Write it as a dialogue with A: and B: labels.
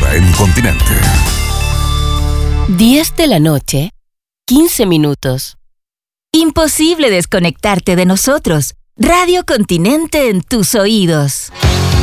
A: hora en Continente.
B: 10 de la noche, 15 minutos.
C: Imposible desconectarte de nosotros. Radio Continente en tus oídos.